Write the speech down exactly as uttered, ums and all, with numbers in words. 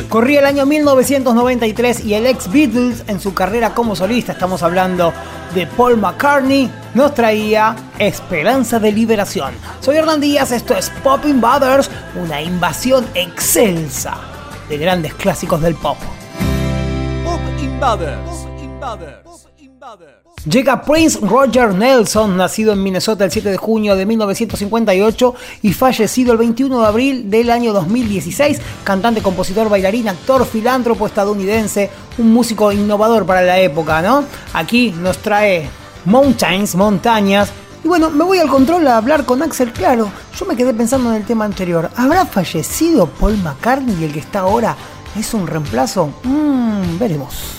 Corría el año mil novecientos noventa y tres y el ex Beatles en su carrera como solista, estamos hablando de Paul McCartney, nos traía Esperanza de Liberación. Soy Hernán Díaz, esto es Pop Invaders, una invasión excelsa de grandes clásicos del pop. Pop Invaders. Pop Invaders. Llega Prince Roger Nelson, nacido en Minnesota el siete de junio de mil novecientos cincuenta y ocho y fallecido el veintiuno de abril del año dos mil dieciséis, cantante, compositor, bailarín, actor, filántropo estadounidense, un músico innovador para la época, ¿no? Aquí nos trae Mountains, montañas. Y bueno, me voy al control a hablar con Axel Claro. Yo me quedé pensando en el tema anterior. ¿Habrá fallecido Paul McCartney y el que está ahora es un reemplazo? Mmm, veremos.